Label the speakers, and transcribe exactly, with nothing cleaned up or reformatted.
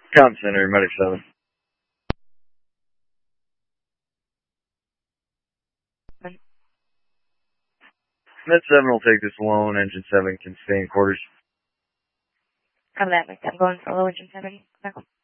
Speaker 1: Com Center, Medic seven. Med seven will take this alone. Engine seven can stay in quarters.
Speaker 2: Copy that. I'm going solo, engine seven.